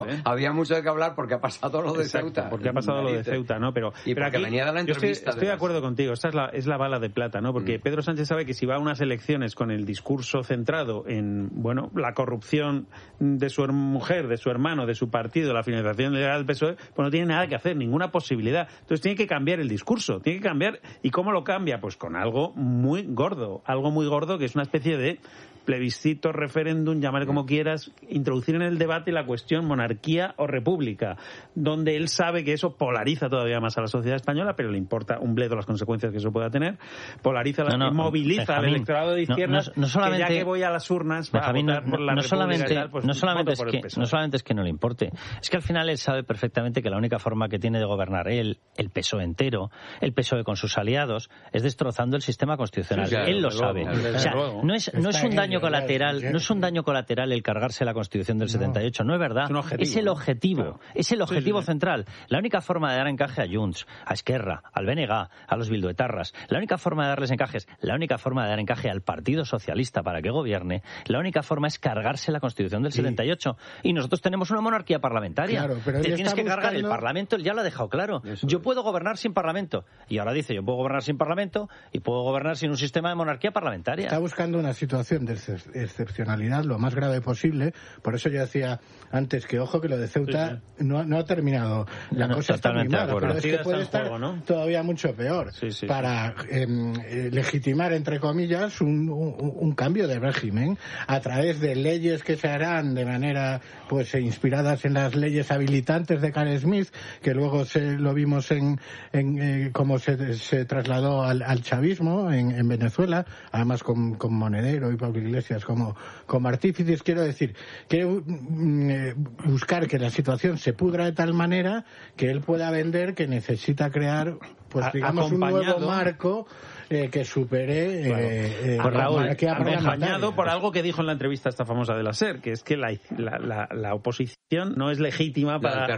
había mucho de qué hablar porque ha pasado lo de Ceuta. Porque ha pasado lo de Ceuta, ¿no? Pero porque aquí, venía de la entrevista. Estoy de acuerdo contigo, esta es la bala de plata, ¿no? Porque Pedro Sánchez sabe que si va a unas elecciones con el discurso centrado en, bueno, la corrupción de su mujer, de su hermano, de su partido, la financiación legal del PSOE, pues no tiene nada que hacer, ninguna posibilidad. Entonces tiene que cambiar el discurso, tiene que cambiar. ¿Y cómo lo cambia? Pues con algo muy gordo que es una especie de plebiscito, referéndum, llámale como quieras, introducir en el debate la cuestión monarquía o república, donde él sabe que eso polariza todavía más a la sociedad española, pero le importa un bledo las consecuencias que eso pueda tener, polariza, moviliza al electorado de izquierdas, no solamente, que ya que voy a las urnas a votar por la república y tal, pues no solamente es que no le importe, es que al final él sabe perfectamente que la única forma que tiene de gobernar él, el PSOE entero, el PSOE con sus aliados, es destrozando el sistema constitucional. Sí, claro, él lo sabe. O sea, no es un daño colateral, no es un daño colateral el cargarse la Constitución del 78, no es verdad. Es el objetivo, claro. Es el objetivo central. La única forma de dar encaje a Junts, a Esquerra, al BNG, a los bilduetarras, la única forma de darles encajes, la única forma de dar encaje al Partido Socialista para que gobierne, la única forma es cargarse la Constitución del 78. Y nosotros tenemos una monarquía parlamentaria. Claro, pero te tienes que cargar el Parlamento, él ya lo ha dejado claro. Yo puedo gobernar sin Parlamento. Y ahora dice, yo puedo gobernar sin Parlamento y puedo gobernar sin un sistema de monarquía parlamentaria. Está buscando una situación de excepcionalidad lo más grave posible. Por eso yo decía antes que ojo que lo de Ceuta no ha terminado. La cosa está muy mala, pero es que puede estar todavía mucho peor para legitimar, entre comillas, un cambio de régimen a través de leyes que se harán de manera pues inspiradas en las leyes habilitantes de Carl Smith, que luego lo vimos en cómo se trasladó al chavismo en Venezuela, además con Monedero y Pablo Iglesias como artífices. Quiero decir, quiere buscar que la situación se pudra de tal manera que él pueda vender que necesita crear, pues digamos, un nuevo marco que supere Raúl, acompañado por algo que dijo en la entrevista esta famosa de la SER, que es que la oposición no es legítima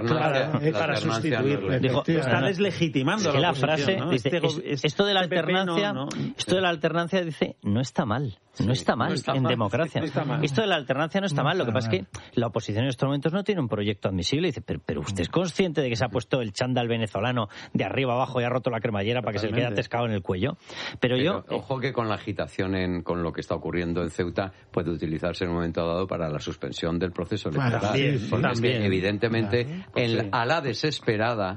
para sustituirle. Está deslegitimando la frase, ¿no? Dice, esto de la alternancia dice, no está mal. No está mal en democracia. Esto de la alternancia no está mal. Lo que pasa es que la oposición en estos momentos no tiene un proyecto admisible. Dice, pero usted es consciente de que se ha puesto el chándal venezolano de arriba abajo y ha roto la cremallera para que se le quede atascado en el cuello. Pero ojo que con la agitación con lo que está ocurriendo en Ceuta puede utilizarse en un momento dado para la suspensión del proceso electoral. Porque es que, evidentemente, a la desesperada,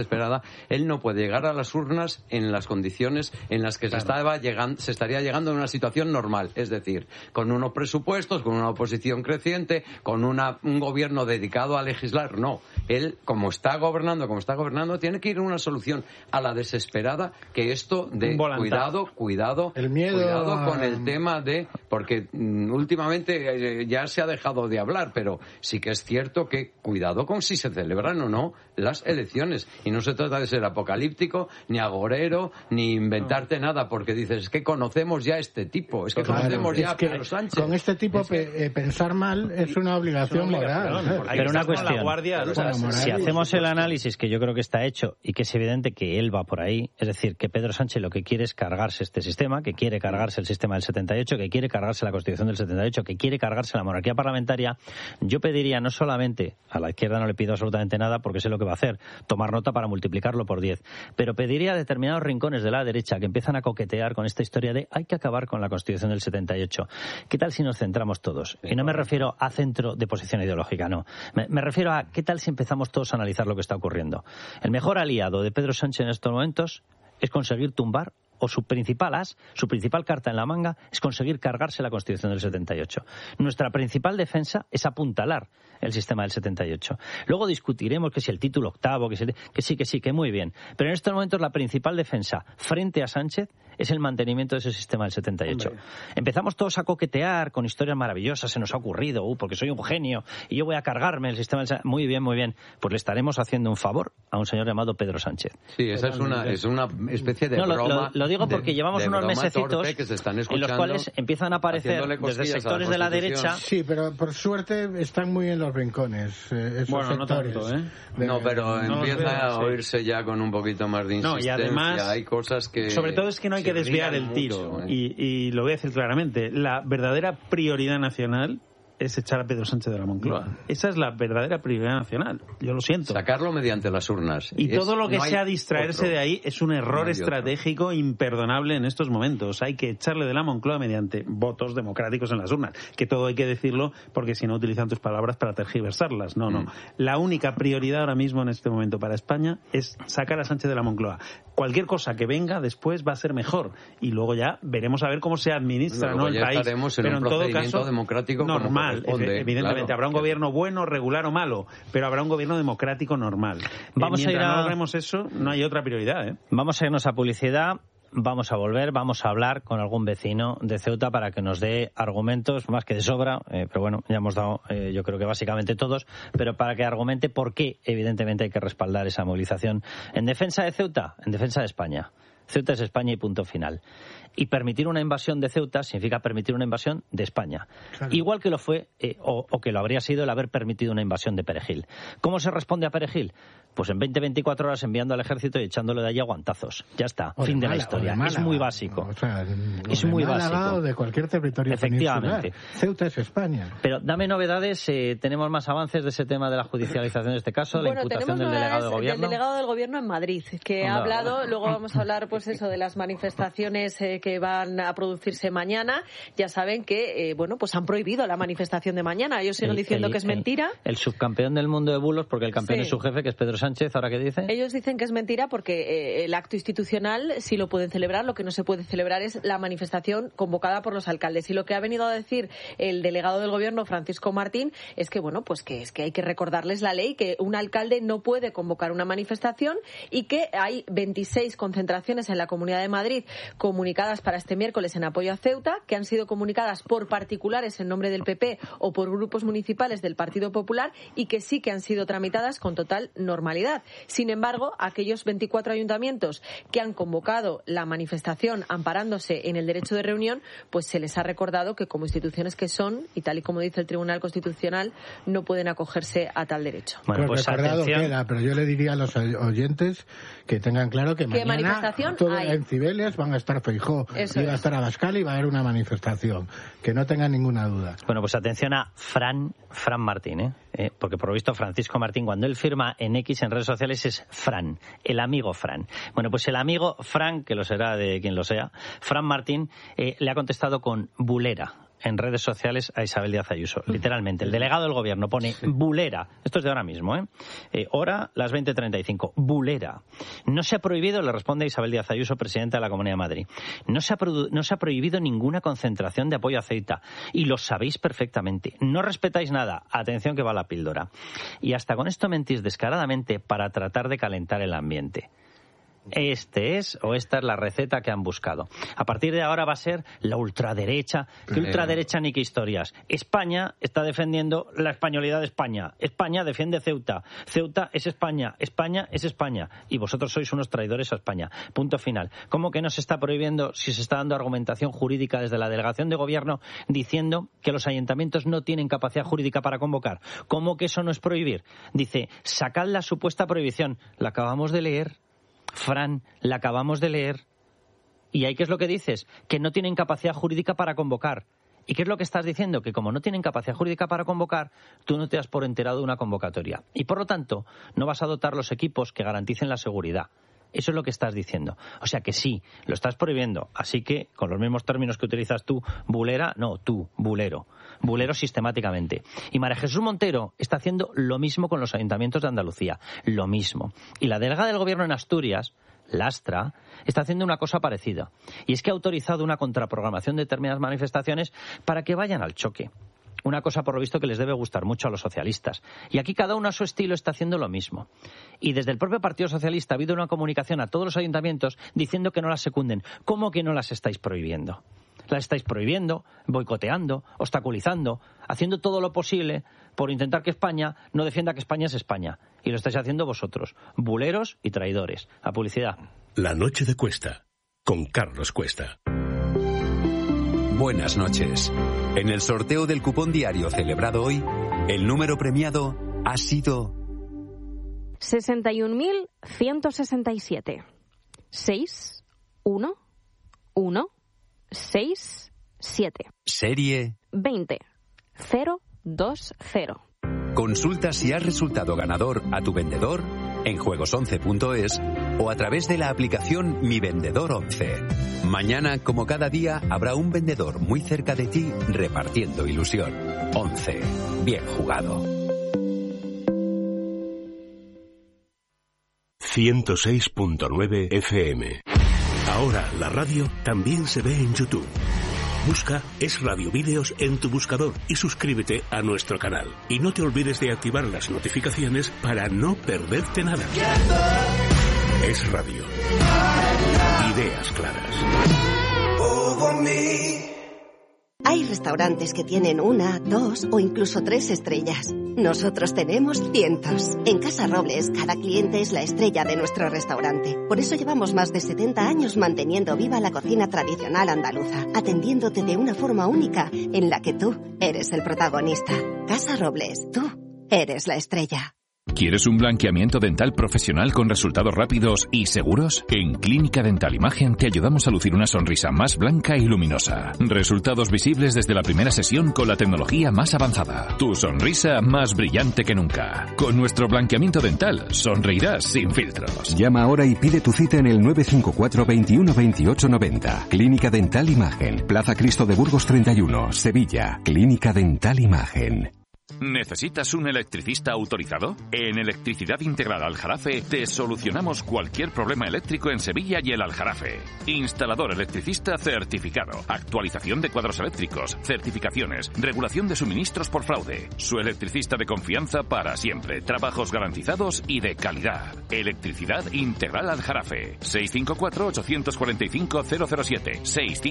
él no puede llegar a las urnas en las condiciones en las que se estaría llegando en una situación normal. Es decir, con unos presupuestos, con una oposición creciente, con un gobierno dedicado a legislar. No, él, como está gobernando, tiene que ir a una solución a la desesperada, que esto de cuidado con el tema de, porque últimamente ya se ha dejado de hablar, pero sí que es cierto que cuidado con si se celebran o no las elecciones, y no se trata de ser apocalíptico, ni agorero, ni inventarte nada, porque dices, es que conocemos ya este tipo, es que conocemos ya a Pedro Sánchez. Con este tipo pensar mal es una obligación moral. Pero una cuestión, si hacemos el análisis, que yo creo que está hecho y que es evidente que él va por ahí, es decir, que Pedro Sánchez lo que quiere es cargarse este sistema, que quiere cargarse el sistema del 78, que quiere cargarse la Constitución del 78, que quiere cargarse la monarquía parlamentaria, yo pediría, no solamente, a la izquierda no le pido absolutamente nada porque sé lo que va a hacer, tomar nota para multiplicarlo por 10, pero pediría a determinados rincones de la derecha que empiezan a coquetear con esta historia de hay que acabar con la Constitución del 78. ¿Qué tal si nos centramos todos? Y no me refiero a centro de posición ideológica, no. Me refiero a qué tal si empezamos todos a analizar lo que está ocurriendo. El mejor aliado de Pedro Sánchez en estos momentos es conseguir tumbar, o su principal carta en la manga es conseguir cargarse la Constitución del 78. Nuestra principal defensa es apuntalar el sistema del 78. Luego discutiremos que si el título octavo, que sí, que muy bien. Pero en estos momentos la principal defensa frente a Sánchez es el mantenimiento de ese sistema del 78. Hombre. Empezamos todos a coquetear con historias maravillosas, se nos ha ocurrido, porque soy un genio y yo voy a cargarme el sistema del... Muy bien. Pues le estaremos haciendo un favor a un señor llamado Pedro Sánchez. Sí, esa es una especie de broma. Lo digo porque llevamos unos mesecitos en los cuales empiezan a aparecer desde sectores de la derecha. Sí, pero por suerte están muy en los rincones esos sectores. No tanto, pero empieza a oírse ya con un poquito más de insistencia. Y además, hay cosas que... Sobre todo es que no hay que desviar el tiro. Y lo voy a decir claramente. La verdadera prioridad nacional es echar a Pedro Sánchez de la Moncloa. Esa es la verdadera prioridad nacional. Yo lo siento. Sacarlo mediante las urnas. Y todo lo que sea distraerse de ahí es un error estratégico imperdonable en estos momentos. Hay que echarle de la Moncloa mediante votos democráticos en las urnas. Que todo hay que decirlo, porque si no utilizan tus palabras para tergiversarlas. No. La única prioridad ahora mismo en este momento para España es sacar a Sánchez de la Moncloa. Cualquier cosa que venga después va a ser mejor. Y luego ya veremos a ver cómo se administra, ¿no? El país. Pero en todo caso, democrático normal. Evidentemente, habrá un gobierno bueno, regular o malo, pero habrá un gobierno democrático normal. Mientras no logremos eso, no hay otra prioridad, ¿eh? Vamos a irnos a publicidad. Vamos a volver, vamos a hablar con algún vecino de Ceuta para que nos dé argumentos, más que de sobra, pero bueno, ya hemos dado, yo creo que básicamente todos, pero para que argumente por qué, evidentemente, hay que respaldar esa movilización en defensa de Ceuta, en defensa de España. Ceuta es España y punto final. Y permitir una invasión de Ceuta significa permitir una invasión de España. Claro. Igual que lo fue, o que lo habría sido el haber permitido una invasión de Perejil. ¿Cómo se responde a Perejil? Pues en 20-24 horas enviando al ejército y echándole de allí a guantazos. Ya está, fin de la historia. Es muy básico. Es muy básico. De cualquier territorio efectivamente. Ceuta es España. Pero dame novedades, tenemos más avances de ese tema de la judicialización de este caso, la imputación del delegado del gobierno. Del delegado del gobierno en Madrid, que ha hablado, luego vamos a hablar pues eso de las manifestaciones que van a producirse mañana. Ya saben que pues han prohibido la manifestación de mañana. Ellos siguen diciendo que es mentira. El subcampeón del mundo de bulos, porque el campeón es su jefe, que es Pedro Sánchez, ¿ahora qué dice? Ellos dicen que es mentira porque el acto institucional sí lo pueden celebrar. Lo que no se puede celebrar es la manifestación convocada por los alcaldes. Y lo que ha venido a decir el delegado del gobierno, Francisco Martín, es que que hay que recordarles la ley, que un alcalde no puede convocar una manifestación y que hay 26 concentraciones en la Comunidad de Madrid comunicadas para este miércoles en apoyo a Ceuta, que han sido comunicadas por particulares en nombre del PP o por grupos municipales del Partido Popular y que sí que han sido tramitadas con total normalidad. Sin embargo, aquellos 24 ayuntamientos que han convocado la manifestación amparándose en el derecho de reunión, pues se les ha recordado que como instituciones que son, y tal y como dice el Tribunal Constitucional, no pueden acogerse a tal derecho. Bueno, pues recordado queda, pero yo le diría a los oyentes que tengan claro que mañana en Cibeles van a estar Feijóo, y va a estar Abascal y va a haber una manifestación, que no tengan ninguna duda. Bueno, pues atención a Fran Martín, porque por lo visto Francisco Martín, cuando él firma en X, en redes sociales, es Fran, el amigo Fran. Bueno, pues el amigo Fran, que lo será de quien lo sea, Fran Martín, le ha contestado con bulera en redes sociales a Isabel Díaz Ayuso. Literalmente, el delegado del gobierno pone bulera. Esto es de ahora mismo, hora las 20:35. Bulera. No se ha prohibido, le responde Isabel Díaz Ayuso, presidenta de la Comunidad de Madrid. No se ha prohibido ninguna concentración de apoyo a Ceuta. Y lo sabéis perfectamente. No respetáis nada. Atención que va la píldora. Y hasta con esto mentís descaradamente para tratar de calentar el ambiente. Esta es la receta que han buscado. A partir de ahora va a ser la ultraderecha. ¿Qué ultraderecha ni qué historias? España está defendiendo la españolidad de España. España defiende Ceuta. Ceuta es España. España es España. Y vosotros sois unos traidores a España. Punto final. ¿Cómo que no se está prohibiendo si se está dando argumentación jurídica desde la delegación de gobierno diciendo que los ayuntamientos no tienen capacidad jurídica para convocar? ¿Cómo que eso no es prohibir? Dice, sacad la supuesta prohibición. La acabamos de leer. Fran, la acabamos de leer. ¿Y ahí qué es lo que dices? Que no tienen capacidad jurídica para convocar. ¿Y qué es lo que estás diciendo? Que como no tienen capacidad jurídica para convocar, tú no te has por enterado de una convocatoria. Y por lo tanto, no vas a dotar los equipos que garanticen la seguridad. Eso es lo que estás diciendo. O sea que sí, lo estás prohibiendo. Así que, con los mismos términos que utilizas tú, bulera, no, tú, bulero. Bulero sistemáticamente. Y María Jesús Montero está haciendo lo mismo con los ayuntamientos de Andalucía. Lo mismo. Y la delegada del gobierno en Asturias, Lastra, está haciendo una cosa parecida. Y es que ha autorizado una contraprogramación de determinadas manifestaciones para que vayan al choque. Una cosa, por lo visto, que les debe gustar mucho a los socialistas. Y aquí cada uno a su estilo está haciendo lo mismo. Y desde el propio Partido Socialista ha habido una comunicación a todos los ayuntamientos diciendo que no las secunden. ¿Cómo que no las estáis prohibiendo? Las estáis prohibiendo, boicoteando, obstaculizando, haciendo todo lo posible por intentar que España no defienda que España es España. Y lo estáis haciendo vosotros, buleros y traidores. A publicidad. La noche de Cuesta, con Carlos Cuesta. Buenas noches. En el sorteo del cupón diario celebrado hoy, el número premiado ha sido 61.167. 6, 1, 1, 6, 7. Serie 20, 0, Consulta si has resultado ganador a tu vendedor en juegos11.es o a través de la aplicación Mi Vendedor 11. Mañana, como cada día, habrá un vendedor muy cerca de ti repartiendo ilusión. 11. Bien jugado. 106.9 FM. Ahora la radio también se ve en YouTube. Busca Es Radio Vídeos en tu buscador y suscríbete a nuestro canal. Y no te olvides de activar las notificaciones para no perderte nada. Es Radio. Ideas claras. Hay restaurantes que tienen 1, 2 o incluso 3 estrellas. Nosotros tenemos cientos. En Casa Robles, cada cliente es la estrella de nuestro restaurante. Por eso llevamos más de 70 años manteniendo viva la cocina tradicional andaluza, atendiéndote de una forma única en la que tú eres el protagonista. Casa Robles, tú eres la estrella. ¿Quieres un blanqueamiento dental profesional con resultados rápidos y seguros? En Clínica Dental Imagen te ayudamos a lucir una sonrisa más blanca y luminosa. Resultados visibles desde la primera sesión con la tecnología más avanzada. Tu sonrisa más brillante que nunca. Con nuestro blanqueamiento dental sonreirás sin filtros. Llama ahora y pide tu cita en el 954 21 28 90. Clínica Dental Imagen. Plaza Cristo de Burgos 31, Sevilla. Clínica Dental Imagen. ¿Necesitas un electricista autorizado? En Electricidad Integral Aljarafe te solucionamos cualquier problema eléctrico en Sevilla y el Aljarafe. Instalador electricista certificado, actualización de cuadros eléctricos, certificaciones, regulación de suministros por fraude. Su electricista de confianza para siempre, trabajos garantizados y de calidad. Electricidad Integral Aljarafe. 654-845-007.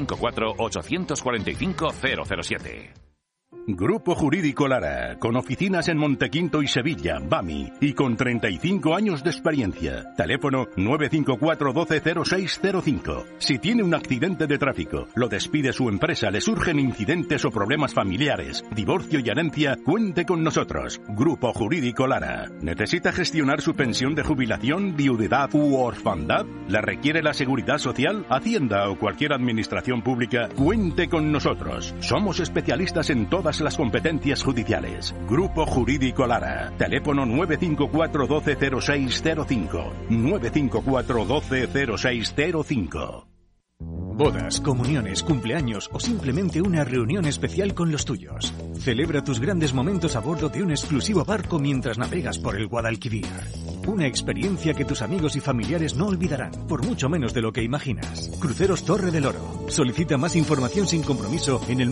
654-845-007. Grupo Jurídico Lara, con oficinas en Montequinto y Sevilla, BAMI, y con 35 años de experiencia. Teléfono 954 12 0605. Si tiene un accidente de tráfico, lo despide su empresa, le surgen incidentes o problemas familiares, divorcio y herencia, cuente con nosotros. Grupo Jurídico Lara. ¿Necesita gestionar su pensión de jubilación, viudedad u orfandad? ¿La requiere la Seguridad Social, Hacienda o cualquier administración pública? Cuente con nosotros. Somos especialistas en todas las competencias judiciales. Grupo Jurídico Lara. Teléfono 954 12 0605. 954 12 0605. Bodas, comuniones, cumpleaños o simplemente una reunión especial con los tuyos. Celebra tus grandes momentos a bordo de un exclusivo barco mientras navegas por el Guadalquivir. Una experiencia que tus amigos y familiares no olvidarán, por mucho menos de lo que imaginas. Cruceros Torre del Oro. Solicita más información sin compromiso en el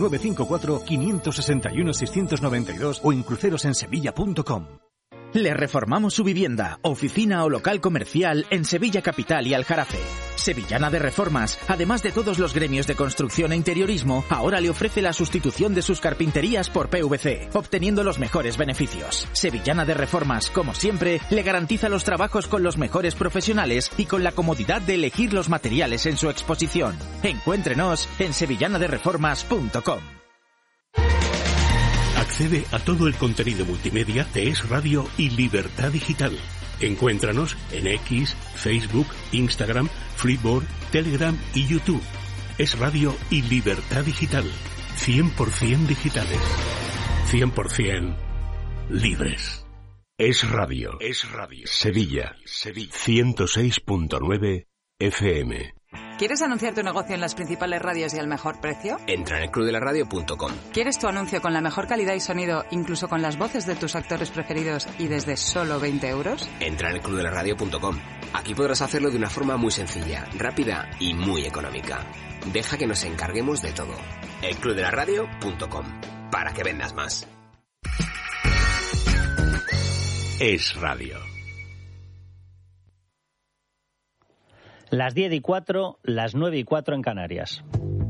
954-561-692 o en crucerosensevilla.com. Le reformamos su vivienda, oficina o local comercial en Sevilla Capital y Aljarafe. Sevillana de Reformas, además de todos los gremios de construcción e interiorismo, ahora le ofrece la sustitución de sus carpinterías por PVC, obteniendo los mejores beneficios. Sevillana de Reformas, como siempre, le garantiza los trabajos con los mejores profesionales y con la comodidad de elegir los materiales en su exposición. Encuéntrenos en sevillanadereformas.com. Accede a todo el contenido multimedia de Es Radio y Libertad Digital. Encuéntranos en X, Facebook, Instagram, Flipboard, Telegram y YouTube. Es Radio y Libertad Digital. 100% digitales. 100% libres. Es Radio. Es Radio. Sevilla. 106.9 FM. ¿Quieres anunciar tu negocio en las principales radios y al mejor precio? Entra en elclubdelaradio.com. ¿Quieres tu anuncio con la mejor calidad y sonido, incluso con las voces de tus actores preferidos y desde solo 20 euros? Entra en elclubdelaradio.com. Aquí podrás hacerlo de una forma muy sencilla, rápida y muy económica. Deja que nos encarguemos de todo. elclubdelaradio.com. Para que vendas más. Es Radio. Las 10:04, las 9:04 en Canarias.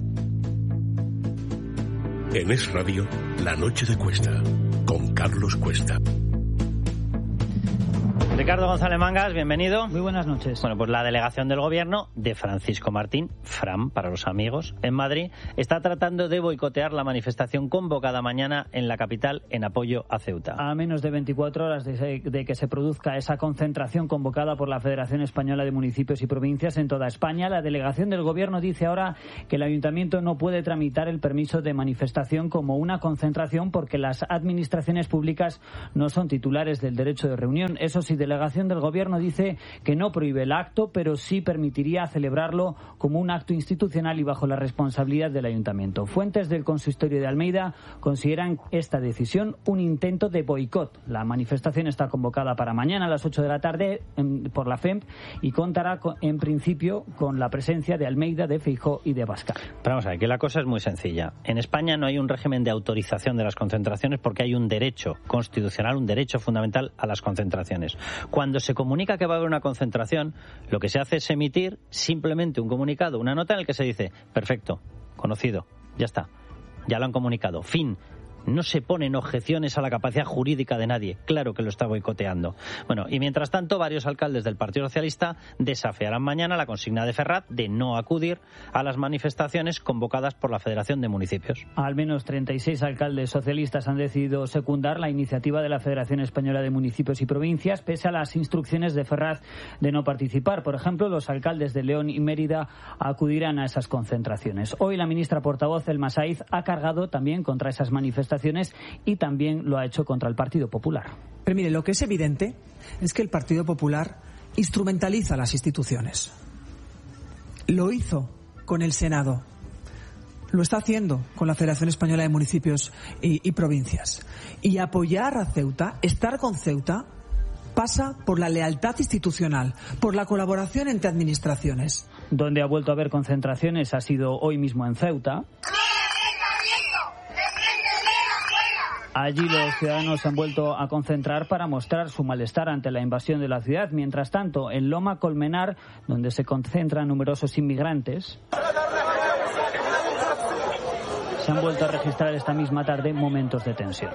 En Es Radio, La Noche de Cuesta, con Carlos Cuesta. ¿De Ricardo González Mangas, bienvenido. Muy buenas noches. Bueno, pues la delegación del Gobierno de Francisco Martín, Fran para los amigos, en Madrid, está tratando de boicotear la manifestación convocada mañana en la capital en apoyo a Ceuta. A menos de 24 horas de que se produzca esa concentración convocada por la Federación Española de Municipios y Provincias en toda España, la delegación del Gobierno dice ahora que el Ayuntamiento no puede tramitar el permiso de manifestación como una concentración porque las administraciones públicas no son titulares del derecho de reunión. Eso sí, delegación del Gobierno dice que no prohíbe el acto, pero sí permitiría celebrarlo como un acto institucional y bajo la responsabilidad del Ayuntamiento. Fuentes del Consistorio de Almeida consideran esta decisión un intento de boicot. La manifestación está convocada para mañana a las 8 de la tarde por la FEMP y contará en principio con la presencia de Almeida, de Feijóo y de Abascal. Pero vamos a ver, que la cosa es muy sencilla. En España no hay un régimen de autorización de las concentraciones porque hay un derecho constitucional, un derecho fundamental a las concentraciones. Cuando se comunica que va a haber una concentración, lo que se hace es emitir simplemente un comunicado, una nota en el que se dice, perfecto, conocido, ya está, ya lo han comunicado, fin. No se ponen objeciones a la capacidad jurídica de nadie. Claro que lo está boicoteando. Bueno, y mientras tanto, varios alcaldes del Partido Socialista desafiarán mañana la consigna de Ferraz de no acudir a las manifestaciones convocadas por la Federación de Municipios. Al menos 36 alcaldes socialistas han decidido secundar la iniciativa de la Federación Española de Municipios y Provincias, pese a las instrucciones de Ferraz de no participar. Por ejemplo, los alcaldes de León y Mérida acudirán a esas concentraciones. Hoy la ministra portavoz, Elma Saiz, ha cargado también contra esas manifestaciones y también lo ha hecho contra el Partido Popular. Pero mire, lo que es evidente es que el Partido Popular instrumentaliza las instituciones. Lo hizo con el Senado. Lo está haciendo con la Federación Española de Municipios y Provincias. Y apoyar a Ceuta, estar con Ceuta, pasa por la lealtad institucional, por la colaboración entre administraciones. Donde ha vuelto a haber concentraciones ha sido hoy mismo en Ceuta. Allí los ciudadanos se han vuelto a concentrar para mostrar su malestar ante la invasión de la ciudad. Mientras tanto, en Loma Colmenar, donde se concentran numerosos inmigrantes, se han vuelto a registrar esta misma tarde momentos de tensión.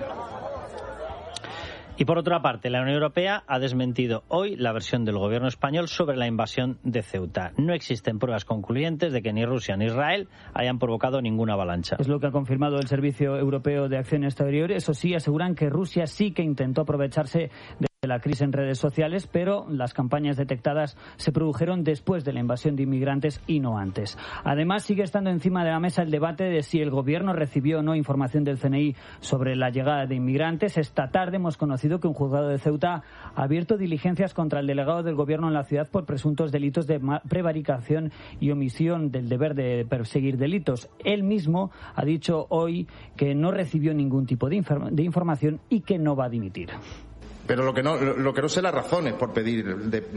Y por otra parte, la Unión Europea ha desmentido hoy la versión del gobierno español sobre la invasión de Ceuta. No existen pruebas concluyentes de que ni Rusia ni Israel hayan provocado ninguna avalancha. Es lo que ha confirmado el Servicio Europeo de Acción Exterior. Eso sí, aseguran que Rusia sí que intentó aprovecharse de la crisis en redes sociales, pero las campañas detectadas se produjeron después de la invasión de inmigrantes y no antes. Además, sigue estando encima de la mesa el debate de si el gobierno recibió o no información del CNI sobre la llegada de inmigrantes. Esta tarde hemos conocido que un juzgado de Ceuta ha abierto diligencias contra el delegado del gobierno en la ciudad por presuntos delitos de prevaricación y omisión del deber de perseguir delitos. Él mismo ha dicho hoy que no recibió ningún tipo de información y que no va a dimitir. Pero lo que no sé las razones por pedir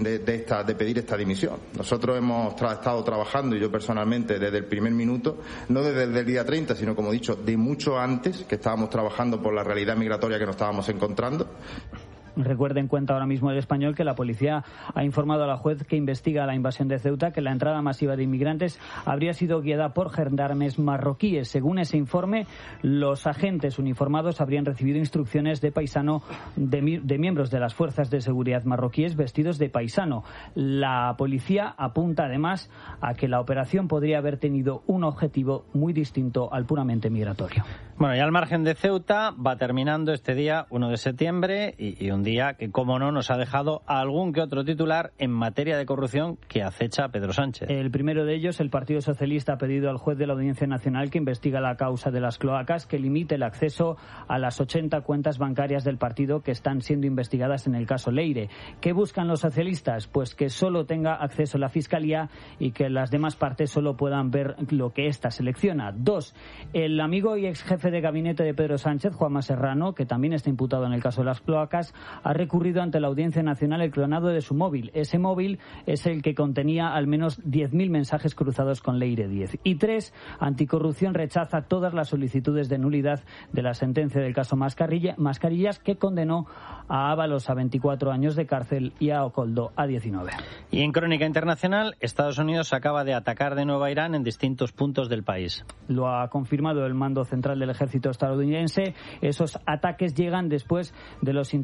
pedir esta dimisión. Nosotros hemos estado trabajando, y yo personalmente, desde el primer minuto, no desde el día 30, sino, como he dicho, de mucho antes, que estábamos trabajando por la realidad migratoria que nos estábamos encontrando. Recuerden, cuenta ahora mismo el Español, que la policía ha informado a la juez que investiga la invasión de Ceuta que la entrada masiva de inmigrantes habría sido guiada por gendarmes marroquíes. Según ese informe, los agentes uniformados habrían recibido instrucciones de paisano de miembros de las fuerzas de seguridad marroquíes vestidos de paisano. La policía apunta además a que la operación podría haber tenido un objetivo muy distinto al puramente migratorio. Bueno, y al margen de Ceuta, va terminando este día 1 de septiembre y un día que, como no, nos ha dejado algún que otro titular en materia de corrupción que acecha a Pedro Sánchez. El primero de ellos, el Partido Socialista ha pedido al juez de la Audiencia Nacional que investiga la causa de las cloacas que limite el acceso a las 80 cuentas bancarias del partido que están siendo investigadas en el caso Leire. ¿Qué buscan los socialistas? Pues que solo tenga acceso la Fiscalía y que las demás partes solo puedan ver lo que ésta selecciona. 2. El amigo y ex jefe de gabinete de Pedro Sánchez, Juanma Serrano, que también está imputado en el caso de las cloacas, ha recurrido ante la Audiencia Nacional el clonado de su móvil. Ese móvil es el que contenía al menos 10.000 mensajes cruzados con Leire 10. Y 3, Anticorrupción rechaza todas las solicitudes de nulidad de la sentencia del caso Mascarillas, que condenó a Ábalos a 24 años de cárcel y a Okoldo a 19. Y en crónica internacional, Estados Unidos acaba de atacar de nuevo a Irán en distintos puntos del país. Lo ha confirmado el mando central del ejército estadounidense. Esos ataques llegan después de los intentos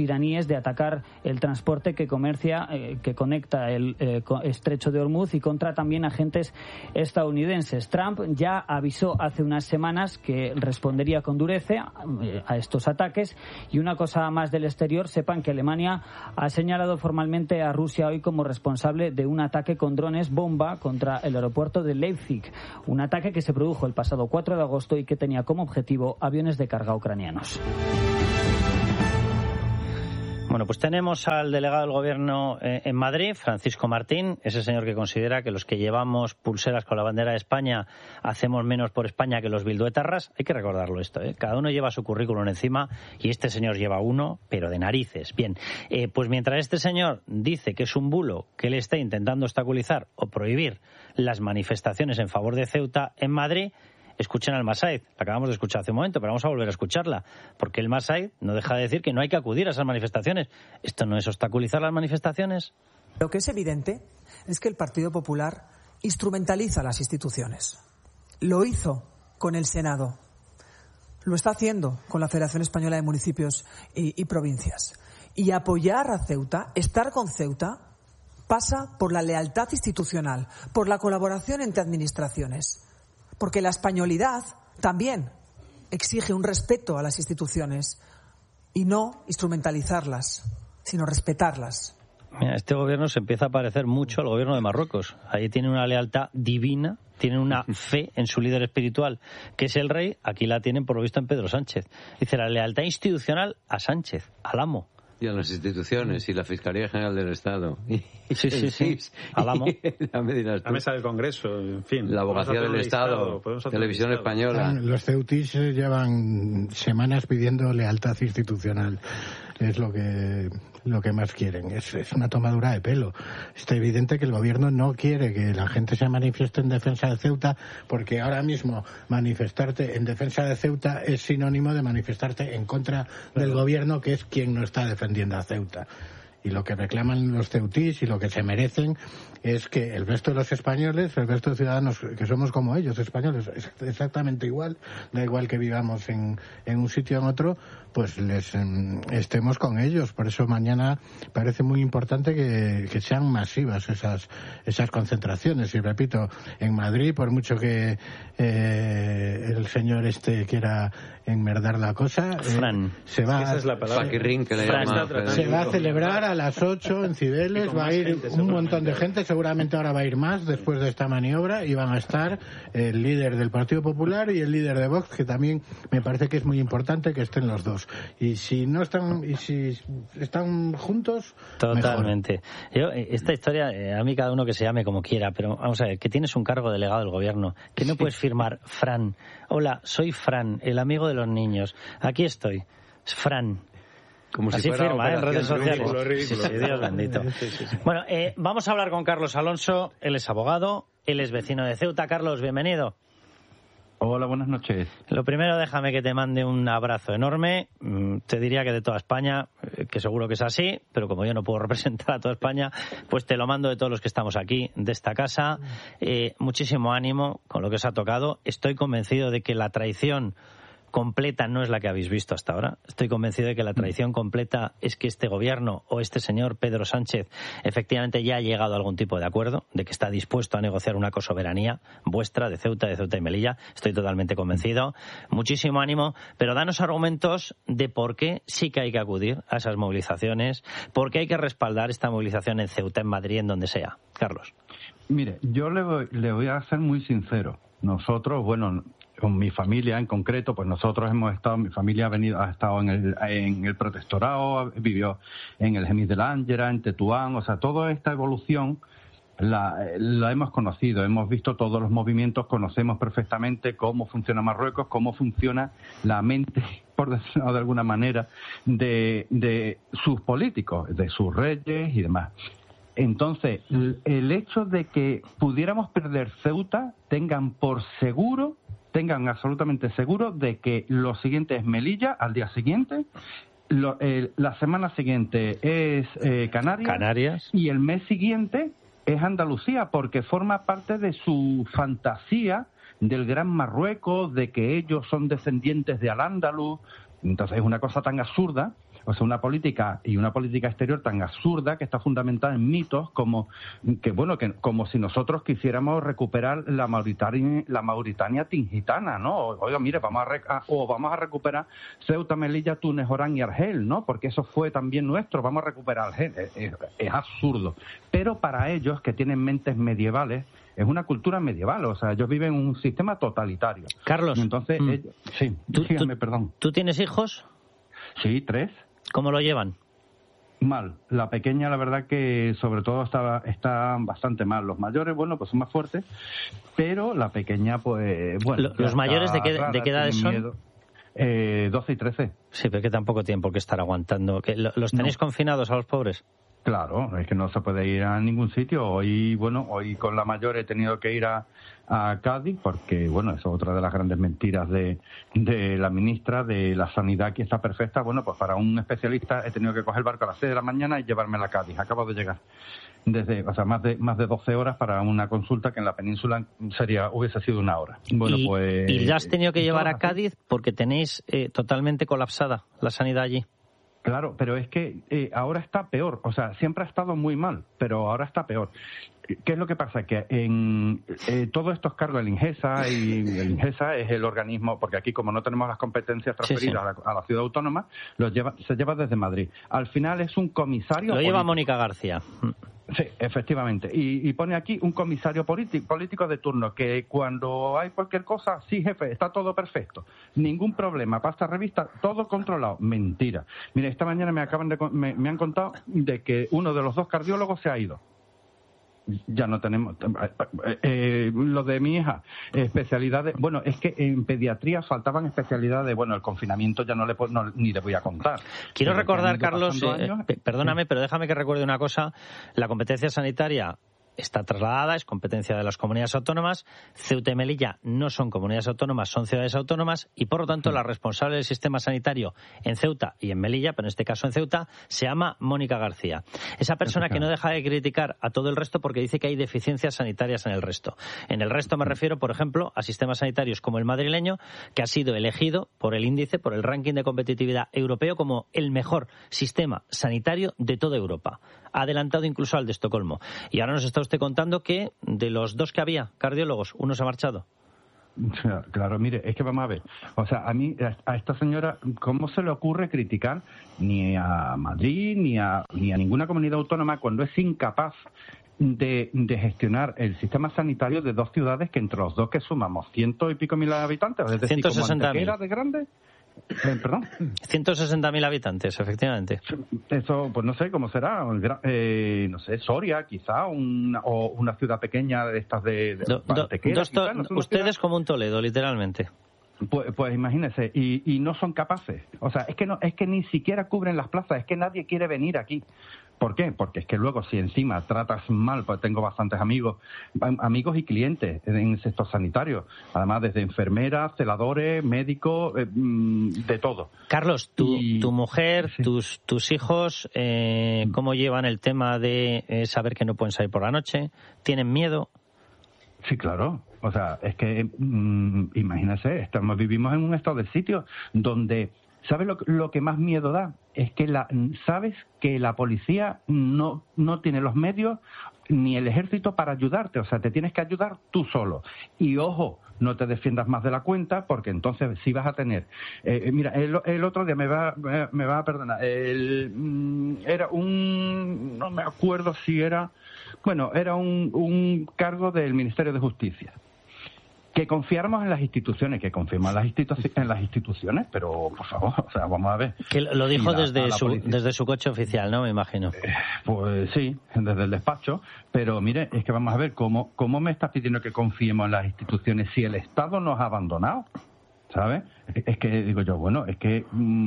iraníes de atacar el transporte que conecta el estrecho de Hormuz y contra también agentes estadounidenses. Trump ya avisó hace unas semanas que respondería con dureza a estos ataques. Y una cosa más del exterior, sepan que Alemania ha señalado formalmente a Rusia hoy como responsable de un ataque con drones bomba contra el aeropuerto de Leipzig, un ataque que se produjo el pasado 4 de agosto y que tenía como objetivo aviones de carga ucranianos. Bueno, pues tenemos al delegado del Gobierno en Madrid, Francisco Martín, ese señor que considera que los que llevamos pulseras con la bandera de España hacemos menos por España que los bilduetarras. Hay que recordarlo esto, ¿eh? Cada uno lleva su currículum encima y este señor lleva uno, pero de narices. Bien, pues mientras este señor dice que es un bulo que él está intentando obstaculizar o prohibir las manifestaciones en favor de Ceuta en Madrid, escuchen al Masaid. La acabamos de escuchar hace un momento, pero vamos a volver a escucharla, porque el Masaid no deja de decir que no hay que acudir a esas manifestaciones. ¿Esto no es obstaculizar las manifestaciones? Lo que es evidente es que el Partido Popular instrumentaliza las instituciones. Lo hizo con el Senado. Lo está haciendo con la Federación Española de Municipios y Provincias. Y apoyar a Ceuta, estar con Ceuta, pasa por la lealtad institucional, por la colaboración entre administraciones. Porque la españolidad también exige un respeto a las instituciones y no instrumentalizarlas, sino respetarlas. Mira, este gobierno se empieza a parecer mucho al gobierno de Marruecos. Ahí tienen una lealtad divina, tienen una fe en su líder espiritual, que es el rey. Aquí la tienen, por lo visto, en Pedro Sánchez. Dice, la lealtad institucional a Sánchez, al amo. Y a las instituciones y la Fiscalía General del Estado. Sí. Al amo. La mesa del Congreso, en fin. La Abogacía del Estado, Televisión Española. Los ceutis llevan semanas pidiendo lealtad institucional. Es lo que más quieren. Es una tomadura de pelo. Está evidente que el gobierno no quiere que la gente se manifieste en defensa de Ceuta, porque ahora mismo manifestarte en defensa de Ceuta es sinónimo de manifestarte en contra del gobierno, que es quien no está defendiendo a Ceuta. Y lo que reclaman los ceutís y lo que se merecen es que el resto de los españoles, el resto de ciudadanos que somos como ellos, españoles, exactamente igual, da igual que vivamos en un sitio o en otro, pues estemos con ellos. Por eso mañana parece muy importante que sean masivas esas concentraciones. Y repito, en Madrid, por mucho que el señor quiera enmerdar la cosa, se va a celebrar a las 8 en Cibeles, va a ir un montón de gente, seguramente ahora va a ir más después de esta maniobra, y van a estar el líder del Partido Popular y el líder de Vox, que también me parece que es muy importante que estén los dos. Y si no están, y si están juntos, totalmente. Mejor. Esta historia, a mí cada uno que se llame como quiera, pero vamos a ver, que tienes un cargo delegado del gobierno, que no puedes firmar Fran. Hola, soy Fran, el amigo de los niños. Aquí estoy, Fran. Como así si firma en redes sociales. Ridículo. Sí, Dios bendito. Bueno, vamos a hablar con Carlos Alonso. Él es abogado, él es vecino de Ceuta. Carlos, bienvenido. Hola, buenas noches. Lo primero, déjame que te mande un abrazo enorme. Te diría que de toda España, que seguro que es así, pero como yo no puedo representar a toda España, pues te lo mando de todos los que estamos aquí, de esta casa. Muchísimo ánimo con lo que os ha tocado. Estoy convencido de que la traición completa no es la que habéis visto hasta ahora. Estoy convencido de que la traición completa es que este gobierno o este señor Pedro Sánchez efectivamente ya ha llegado a algún tipo de acuerdo, de que está dispuesto a negociar una cosoberanía vuestra de Ceuta y Melilla. Estoy totalmente convencido. Muchísimo ánimo, pero danos argumentos de por qué sí que hay que acudir a esas movilizaciones, por qué hay que respaldar esta movilización en Ceuta, en Madrid, en donde sea. Carlos. Mire, yo le voy a ser muy sincero. Nosotros, bueno, con mi familia en concreto, pues nosotros hemos estado, mi familia ha estado en el protectorado, vivió en el Genis de la Ángela, en Tetuán, o sea, toda esta evolución la hemos conocido, hemos visto todos los movimientos, conocemos perfectamente cómo funciona Marruecos, cómo funciona la mente, por decirlo de alguna manera, de sus políticos, de sus reyes y demás. Entonces, el hecho de que pudiéramos perder Ceuta, tengan absolutamente seguro de que lo siguiente es Melilla al día siguiente, la semana siguiente es Canarias y el mes siguiente es Andalucía, porque forma parte de su fantasía del gran Marruecos, de que ellos son descendientes de Al-Ándalus. Entonces es una cosa tan absurda, O sea, una política exterior tan absurda que está fundamentada en mitos como como si nosotros quisiéramos recuperar la Mauritania tingitana, ¿no? Oiga, mire, vamos a recuperar Ceuta, Melilla, Túnez, Orán y Argel, ¿no? Porque eso fue también nuestro, vamos a recuperar Argel. Es absurdo. Pero para ellos, que tienen mentes medievales, es una cultura medieval, o sea, ellos viven en un sistema totalitario. Carlos, entonces, sí, dígame, perdón. ¿Tú tienes hijos? Sí, 3. ¿Cómo lo llevan? Mal. La pequeña, la verdad que sobre todo está bastante mal. Los mayores, bueno, pues son más fuertes, pero la pequeña, pues, bueno. ¿Los mayores de qué edades son? Miedo. 12 y 13. Sí, pero que tampoco tienen por qué estar aguantando. ¿Los tenéis confinados a los pobres? Claro, es que no se puede ir a ningún sitio. Hoy con la mayor he tenido que ir a Cádiz porque, bueno, eso es otra de las grandes mentiras de la ministra de la Sanidad, que está perfecta. Bueno, pues para un especialista he tenido que coger el barco a las 6 de la mañana y llevármela a Cádiz. Acabo de llegar. Más de 12 horas para una consulta que en la península hubiese sido 1 hora. Bueno, ¿Y la has tenido que llevar a Cádiz porque tenéis totalmente colapsada la sanidad allí? Claro, pero es que ahora está peor. O sea, siempre ha estado muy mal, pero ahora está peor. ¿Qué es lo que pasa? Que en todos estos cargos, el INGESA, y el INGESA es el organismo, porque aquí como no tenemos las competencias transferidas a la ciudad autónoma, se lleva desde Madrid. Al final es un comisario. Lo lleva Mónica García. Sí, efectivamente. Y pone aquí un comisario político de turno que cuando hay cualquier cosa, sí, jefe, está todo perfecto. Ningún problema. Pasa revista, todo controlado. Mentira. Mira, esta mañana me han contado de que uno de los 2 cardiólogos se ha ido. Ya no tenemos lo de mi hija, especialidades. Bueno, es que en pediatría faltaban especialidades. Bueno, el confinamiento ya ni le voy a contar. Quiero recordar, Carlos, perdóname, pero déjame que recuerde una cosa. La competencia sanitaria está trasladada, es competencia de las comunidades autónomas. Ceuta y Melilla no son comunidades autónomas, son ciudades autónomas y, por lo tanto, la responsable del sistema sanitario en Ceuta y en Melilla, pero en este caso en Ceuta, se llama Mónica García. Esa persona que no deja de criticar a todo el resto porque dice que hay deficiencias sanitarias en el resto. En el resto me refiero, por ejemplo, a sistemas sanitarios como el madrileño, que ha sido elegido por el índice, por el ranking de competitividad europeo, como el mejor sistema sanitario de toda Europa. Ha adelantado incluso al de Estocolmo. Y ahora nos está usted contando que de los 2 que había cardiólogos, uno se ha marchado. Claro, mire, es que vamos a ver. O sea, a mí, a esta señora, ¿cómo se le ocurre criticar ni a Madrid ni a ninguna comunidad autónoma cuando es incapaz de gestionar el sistema sanitario de 2 ciudades que entre los 2 que sumamos 100 y pico mil habitantes? Es decir, 160.000 de grande. ¿Perdón? 160.000 habitantes, efectivamente. Eso, pues no sé cómo será. No sé, Soria, quizá, o una ciudad pequeña de estas de Antequera. Ustedes como un Toledo, literalmente. Pues imagínese, y no son capaces. O sea, es que ni siquiera cubren las plazas, es que nadie quiere venir aquí. ¿Por qué? Porque es que luego si encima tratas mal, pues tengo bastantes amigos y clientes en el sector sanitario, además desde enfermeras, celadores, médicos, de todo. Carlos, tu mujer, sí. tus hijos, ¿cómo llevan el tema de saber que no pueden salir por la noche? ¿Tienen miedo? Sí, claro. O sea, es que imagínese, vivimos en un estado de sitio donde, ¿sabes lo que más miedo da? Es que sabes que la policía no tiene los medios ni el ejército para ayudarte. O sea, te tienes que ayudar tú solo. Y ojo, no te defiendas más de la cuenta, porque entonces sí vas a tener... mira, el otro día me va a perdonar. Era no me acuerdo si era... Bueno, era un cargo del Ministerio de Justicia. Que confiáramos en las instituciones, que confiemos en las instituciones, pero por favor, o sea, vamos a ver. Que lo dijo desde su coche oficial, ¿no? Me imagino. Pues sí, desde el despacho, pero mire, es que vamos a ver cómo me estás pidiendo que confiemos en las instituciones si el Estado nos ha abandonado, ¿sabes? Es que digo yo, bueno, es que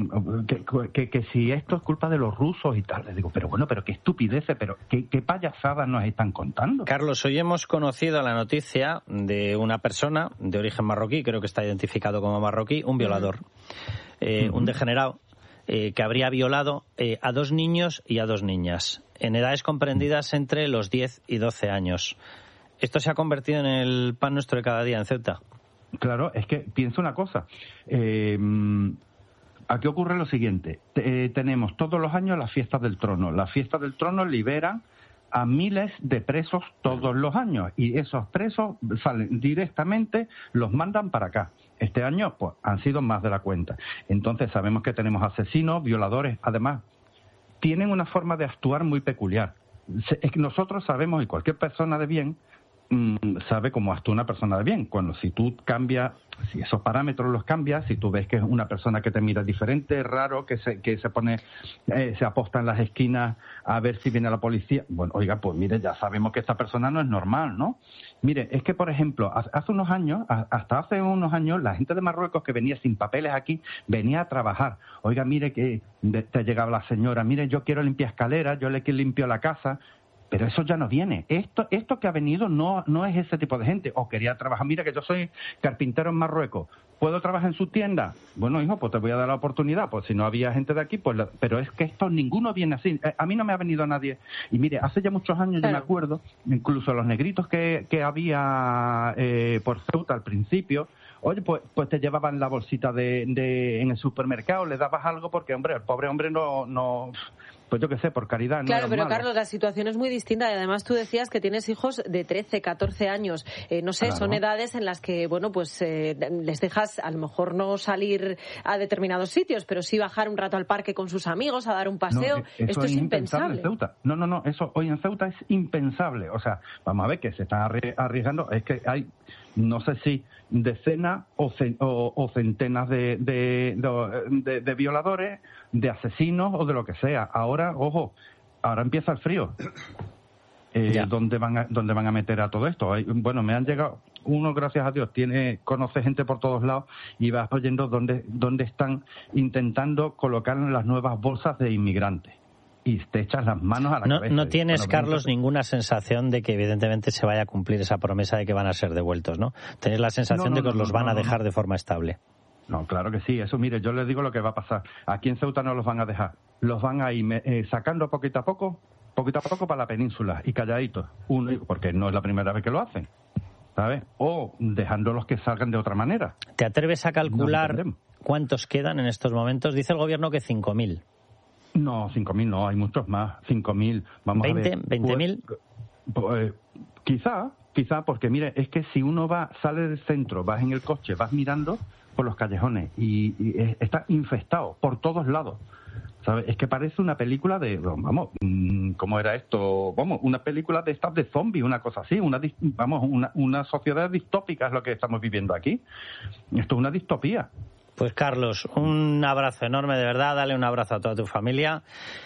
si esto es culpa de los rusos y tal, les digo, pero bueno, pero qué estupideces, pero qué payasadas nos están contando. Carlos, hoy hemos conocido la noticia de una persona de origen marroquí, creo que está identificado como marroquí, un violador, un degenerado, que habría violado a 2 niños y a 2 niñas, en edades comprendidas entre los 10 y 12 años. Esto se ha convertido en el pan nuestro de cada día en Ceuta. Claro, es que pienso una cosa. aquí ocurre lo siguiente. Tenemos todos los años las fiestas del trono. Las fiestas del trono liberan a miles de presos todos los años y esos presos salen directamente, los mandan para acá. Este año pues han sido más de la cuenta. Entonces sabemos que tenemos asesinos, violadores, además tienen una forma de actuar muy peculiar. Es que nosotros sabemos, y cualquier persona de bien sabe cómo actúa una persona de bien. Si tú cambias, si esos parámetros los cambias, si tú ves que es una persona que te mira diferente, raro, que se pone, se aposta en las esquinas a ver si viene la policía, bueno, oiga, pues mire, ya sabemos que esta persona no es normal, ¿no? Mire, es que, por ejemplo, hasta hace unos años, la gente de Marruecos que venía sin papeles aquí, venía a trabajar. Oiga, mire que te llegaba la señora, mire, yo quiero limpiar escaleras, yo le limpio la casa. Pero eso ya no viene. Esto que ha venido no es ese tipo de gente. O quería trabajar, mira que yo soy carpintero en Marruecos, ¿puedo trabajar en su tienda? Bueno, hijo, pues te voy a dar la oportunidad, pues si no había gente de aquí, pues pero es que ninguno viene así. A mí no me ha venido nadie. Y mire, hace ya muchos años yo me acuerdo, incluso los negritos que había por Ceuta al principio, oye, pues te llevaban la bolsita en el supermercado, le dabas algo porque, hombre, el pobre hombre no pues yo qué sé, por caridad. Claro, no pero malo. Carlos, la situación es muy distinta y además tú decías que tienes hijos de 13, 14 años. No sé, claro. Son edades en las que, bueno, pues les dejas a lo mejor no salir a determinados sitios, pero sí bajar un rato al parque con sus amigos, a dar un paseo. Esto es impensable. En Ceuta. No, eso hoy en Ceuta es impensable. O sea, vamos a ver que se están arriesgando. Es que hay, no sé si decenas o centenas de violadores, de asesinos o de lo que sea. Ahora, ojo, ahora empieza el frío. ¿Dónde van a meter a todo esto? Bueno, me han llegado, uno, gracias a Dios, conoce gente por todos lados y vas oyendo dónde están intentando colocar las nuevas bolsas de inmigrantes. Y te echas las manos a la cabeza. No tienes, Carlos, ninguna sensación de que evidentemente se vaya a cumplir esa promesa de que van a ser devueltos, ¿no? Tenés la sensación de que os los van a dejar de forma estable. No, claro que sí. Eso, mire, yo les digo lo que va a pasar. Aquí en Ceuta no los van a dejar. Los van a ir sacando poquito a poco para la península y calladitos. Porque no es la primera vez que lo hacen, ¿sabes? O dejándolos que salgan de otra manera. ¿Te atreves a calcular cuántos quedan en estos momentos? Dice el gobierno que 5.000. No, 5.000 no, hay muchos más. 5.000, vamos 20, a ver. ¿20.000? Quizá, porque mire, es que si uno sale del centro, vas en el coche, vas mirando por los callejones y está infestado por todos lados. ¿Sabes? Es que parece una película ¿cómo era esto? Una película de estas de zombies, una cosa así, una sociedad distópica es lo que estamos viviendo aquí. Esto es una distopía. Pues Carlos, un abrazo enorme, de verdad, dale un abrazo a toda tu familia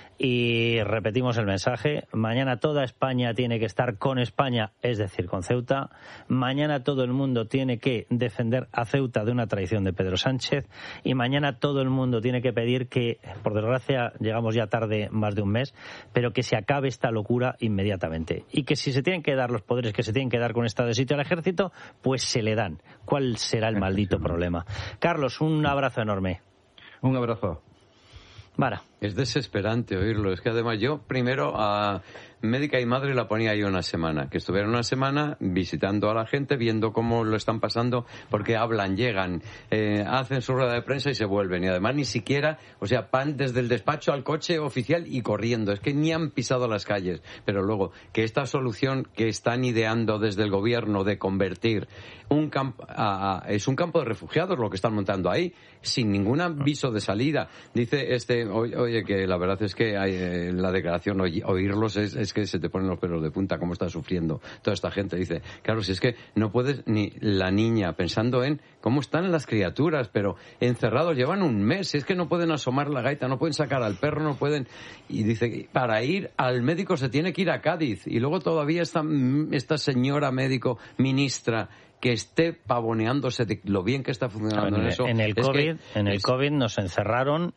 y repetimos el mensaje. Mañana toda España tiene que estar con España, es decir, con Ceuta. Mañana todo el mundo tiene que defender a Ceuta de una traición de Pedro Sánchez y mañana todo el mundo tiene que pedir que, por desgracia, llegamos ya tarde más de un mes, pero que se acabe esta locura inmediatamente y que si se tienen que dar los poderes que se tienen que dar con estado de sitio al ejército, pues se le dan. ¿Cuál será el maldito problema? Carlos, un abrazo enorme. Un abrazo. Vara. Es desesperante oírlo. Es que además yo primero a Médica y Madre la ponía ahí una semana. Que estuvieran una semana visitando a la gente, viendo cómo lo están pasando, porque hablan, llegan, hacen su rueda de prensa y se vuelven. Y además ni siquiera, van desde el despacho al coche oficial y corriendo. Es que ni han pisado las calles. Pero luego, que esta solución que están ideando desde el gobierno de convertir un campo es un campo de refugiados lo que están montando ahí, sin ningún aviso de salida. Dice oye, que la verdad es que hay, la declaración, oírlos es que se te ponen los pelos de punta, cómo está sufriendo toda esta gente. Dice, claro, si es que no puedes, ni la niña, pensando en cómo están las criaturas, pero encerrados, llevan un mes, es que no pueden asomar la gaita, no pueden sacar al perro, no pueden. Y dice, para ir al médico se tiene que ir a Cádiz. Y luego todavía esta señora médico, ministra, que esté pavoneándose de lo bien que está funcionando en eso. En el COVID nos encerraron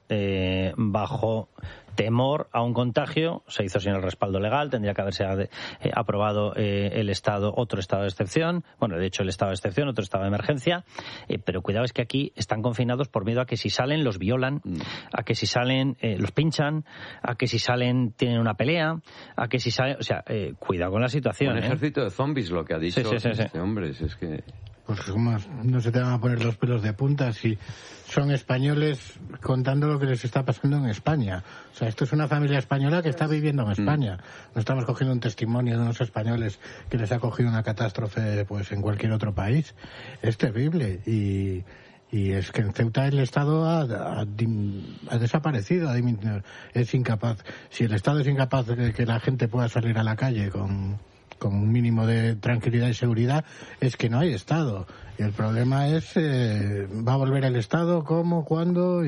bajo temor a un contagio, se hizo sin el respaldo legal, tendría que haberse aprobado otro estado de excepción, de hecho el estado de excepción, otro estado de emergencia, pero cuidado, es que aquí están confinados por miedo a que si salen los violan, a que si salen los pinchan, a que si salen tienen una pelea, a que si salen, cuidado con la situación. Un ejército de zombies, lo que ha dicho este hombre, es que... Pues como no se te van a poner los pelos de punta si son españoles contando lo que les está pasando en España. O sea, esto es una familia española que está viviendo en España. No estamos cogiendo un testimonio de unos españoles que les ha cogido una catástrofe pues en cualquier otro país. Es terrible y es que en Ceuta el Estado ha desaparecido, es incapaz. Si el Estado es incapaz de que la gente pueda salir a la calle con un mínimo de tranquilidad y seguridad, es que no hay Estado. Y el problema es, ¿va a volver el Estado? ¿Cómo? ¿Cuándo?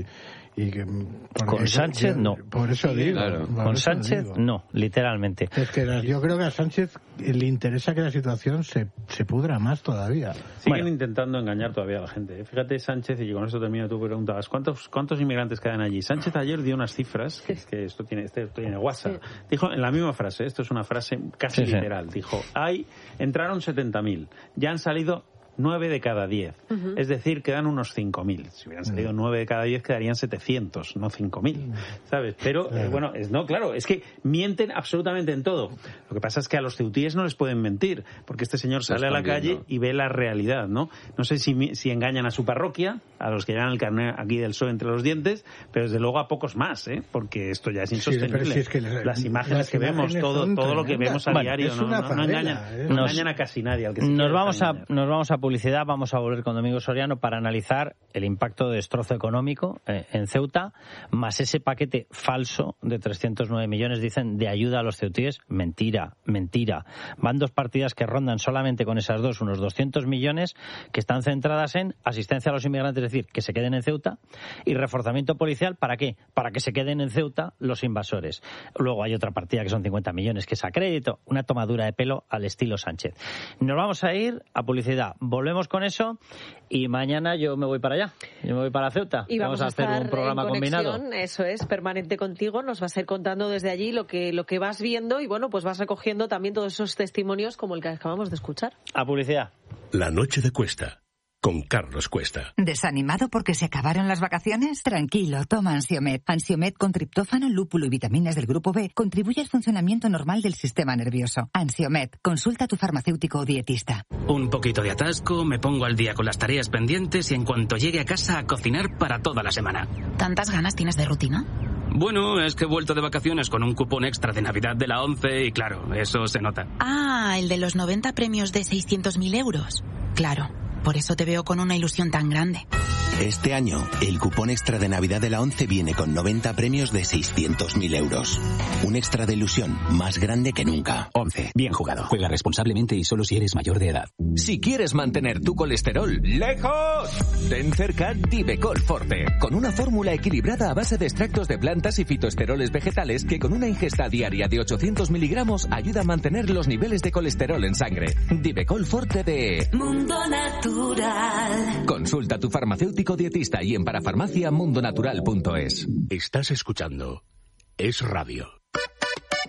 Con Sánchez no. Por eso digo. Claro. Con Sánchez no, literalmente. Es que yo creo que a Sánchez le interesa que la situación se pudra más todavía. Siguen intentando engañar todavía a la gente. Fíjate, Sánchez, y con eso termino, tú preguntabas, ¿cuántos inmigrantes quedan allí? Sánchez ayer dio unas cifras, que esto tiene WhatsApp. Sí. Dijo en la misma frase, esto es una frase casi literal, dijo, entraron 70.000, ya han salido 9 de cada 10. Es decir, quedan unos 5.000. Si hubieran salido 9 de cada 10, quedarían 700, no 5.000. ¿Sabes? Pero, claro, es que mienten absolutamente en todo. Lo que pasa es que a los ceutíes no les pueden mentir, porque este señor sale a la calle y ve la realidad, ¿no? No sé si engañan a su parroquia, a los que llevan el carnet aquí del PSOE entre los dientes, pero desde luego a pocos más, ¿eh? Porque esto ya es insostenible. Sí, es que las imágenes que vemos, todo lo que vemos a diario, no engañan a casi nadie. Al que nos vamos a publicidad, vamos a volver con Domingo Soriano para analizar el impacto de destrozo económico en Ceuta, más ese paquete falso de 309 millones, dicen, de ayuda a los ceutíes. Mentira. Van 2 partidas que rondan solamente con esas dos, unos 200 millones, que están centradas en asistencia a los inmigrantes, es decir, que se queden en Ceuta, y reforzamiento policial, ¿para qué? Para que se queden en Ceuta los invasores. Luego hay otra partida que son 50 millones, que es a crédito, una tomadura de pelo al estilo Sánchez. Nos vamos a ir a publicidad. Volvemos con eso y mañana yo me voy para allá. Yo me voy para Ceuta. Y vamos a hacer un programa combinado. Eso es, permanente contigo. Nos vas a ir contando desde allí lo que vas viendo y bueno, pues vas recogiendo también todos esos testimonios como el que acabamos de escuchar. A publicidad. La noche de Cuesta. Con Carlos Cuesta. ¿Desanimado porque se acabaron las vacaciones? Tranquilo, toma Ansiomed. Ansiomed con triptófano, lúpulo y vitaminas del grupo B contribuye al funcionamiento normal del sistema nervioso. Ansiomed, consulta a tu farmacéutico o dietista. Un poquito de atasco, me pongo al día con las tareas pendientes y en cuanto llegue a casa a cocinar para toda la semana. ¿Tantas ganas tienes de rutina? Bueno, es que he vuelto de vacaciones con un cupón extra de Navidad de la ONCE y claro, eso se nota. Ah, el de los 90 premios de 600.000 euros. Claro. Por eso te veo con una ilusión tan grande. Este año, el cupón extra de Navidad de la ONCE viene con 90 premios de 600.000 euros. Un extra de ilusión más grande que nunca. ONCE. Bien jugado. Juega responsablemente y solo si eres mayor de edad. Si quieres mantener tu colesterol lejos, ten cerca Divecol Forte. Con una fórmula equilibrada a base de extractos de plantas y fitoesteroles vegetales que con una ingesta diaria de 800 miligramos ayuda a mantener los niveles de colesterol en sangre. Divecol Forte de Mundo Natural. Consulta a tu farmacéutico dietista y en parafarmacia mundonatural.es. Estás escuchando Es Radio.